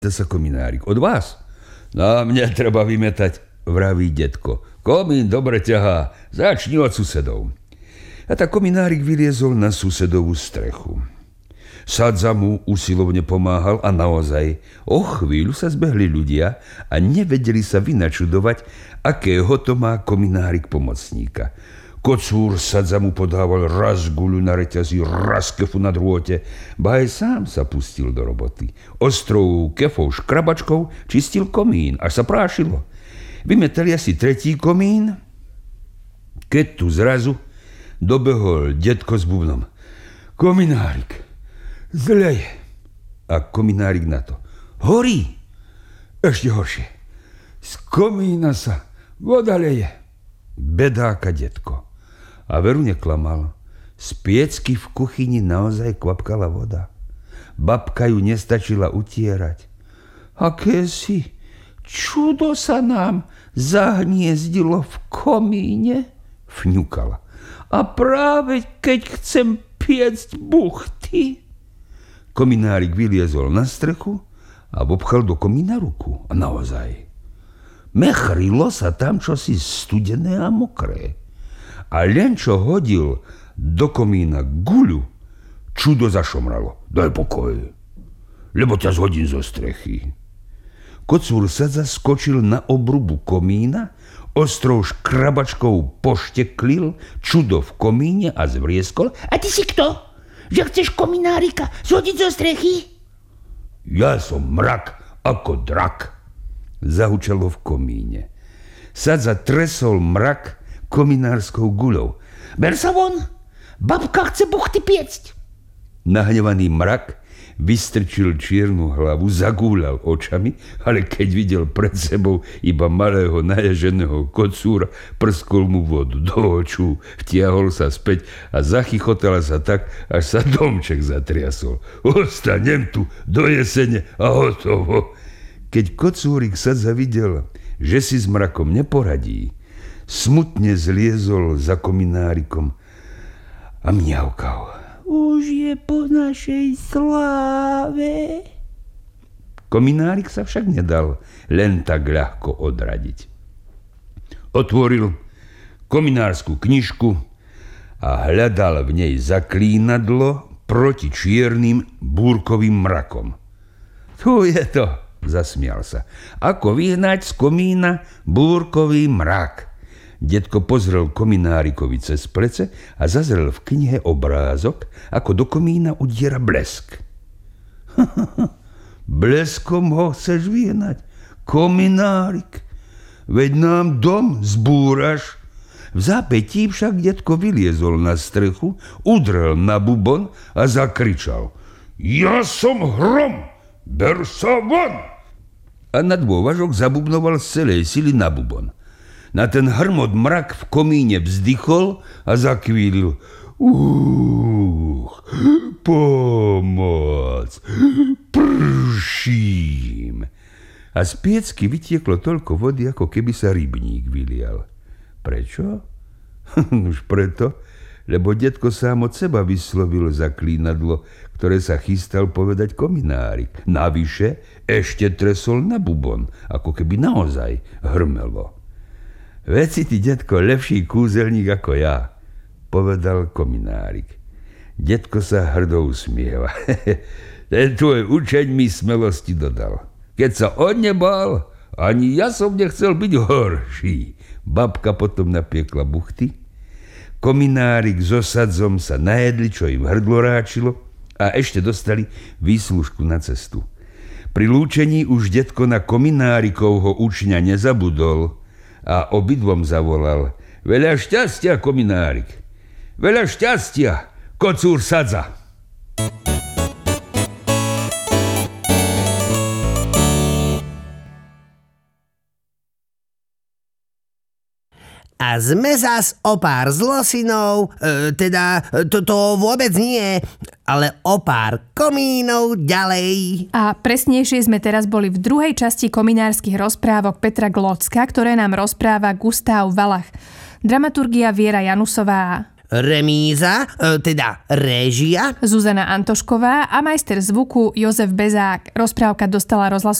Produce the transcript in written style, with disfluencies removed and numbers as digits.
To sa kominárik. Od vás? No, mne treba vymetať, vraví detko. Komín dobre ťahá, začni od susedov. A tak kominárik vyliezol na susedovú strechu. Sadza mu usilovne pomáhal a naozaj o chvíľu sa zbehli ľudia a nevedeli sa vynačudovať, akého to má kominárik pomocníka. Kocúr Sadza mu podával raz guľu na reťazi, raz kefu na drôte, ba aj sám sa pustil do roboty. Ostrou kefou škrabačkou čistil komín, až sa prášilo. Vymetali asi tretí komín, keď tu zrazu dobehol detko s bubnom. Kominárik, zle je. A kominárik na to. Horí. Ešte horšie. Z komína sa voda leje. Bedáka detko. A veru neklamal. Z piecky v kuchyni naozaj kvapkala voda. Babka ju nestačila utierať. Akési čudo sa nám zahniezdilo v komíne, fňukala. A práve keď chcem piecť buchty. Kominárik vyliezol na strechu a obchal do komína ruku. A naozaj. Mechrilo sa tam čosi studené a mokré. A len čo hodil do komína guľu, čudo zašomralo. Daj pokoj, lebo ťa zhodím zo strechy. Kocúr Sadza skočil na obrubu komína, ostrou škrabačkou pošteklil čudo v komíne a zvrieskol. A ty si kto? Že chceš kominárika zhodiť zo strechy? Ja som mrak ako drak, zahučalo v komíne. Sadza tresol mrak kominárskou guľou. Ber sa von, babka chce buchty piecť. Nahnevaný mrak vystrčil čiernu hlavu, zagúľal očami, ale keď videl pred sebou iba malého naježeného kocúra, prskol mu vodu do očú, vtiahol sa späť a zachychotala sa tak, až sa domček zatriasol. Ostanem tu do jesene a hotovo. Keď kocúrik Sadza videl, že si s mrakom neporadí, smutne zliezol za kominárikom a mňaukal. Už je po našej sláve. Kominárik sa však nedal len tak ľahko odradiť. Otvoril kominárskú knižku a hľadal v nej zaklínadlo proti čiernym búrkovým mrakom. Tu je to, zasmial sa. Ako vyhnať z komína búrkový mrak? Detko pozrel kominárikovi cez plece a zazrel v knihe obrázok, ako do komína udiera blesk. Bleskom ho chceš vyhnať, kominárik? Veď nám dom zbúraš. V zápätí však detko vyliezol na strechu, udrel na bubon a zakričal. Ja som hrom, ber sa von! A na dôvažok zabubnoval z celej sily na bubon. Na ten hrmot mrak v komíne vzdychol a zakvílil. Pomoc, prším. A z piecky vytieklo toľko vody, ako keby sa rybník vylial. Prečo? Už preto, lebo detko sám od seba vyslovil zaklínadlo, ktoré sa chystal povedať kominárik. Navyše ešte tresol na bubon, ako keby naozaj hrmelo. Veď si ty, detko, lepší kúzelník ako ja, povedal kominárik. Detko sa hrdo usmieva. Ten tvoj učeň mi smelosti dodal. Keď sa on nebal, ani ja som nechcel byť horší. Babka potom napiekla buchty. Kominárik so Sadzom sa najedli, čo im hrdlo ráčilo, a ešte dostali výslužku na cestu. Pri lúčení už detko na kominárikovho učňa nezabudol a obidvom zavolal. Veľa šťastia, kominárik. Veľa šťastia, kocúr Sadza. A sme zas o pár zlosinov, to vôbec nie, ale o pár komínov ďalej. A presnejšie sme teraz boli v druhej časti kominárskych rozprávok Petra Glocka, ktoré nám rozpráva Gustav Valach. Dramaturgia Viera Janusová. remíza, teda réžia, Zuzana Antošková a majster zvuku Jozef Bezák. Rozprávka dostala rozhlasové